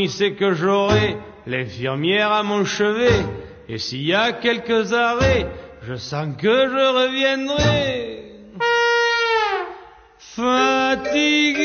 nuit, c'est que j'aurai l'infirmière à mon chevet. Et s'il y a quelques arrêts, je sens que je reviendrai. Fatigué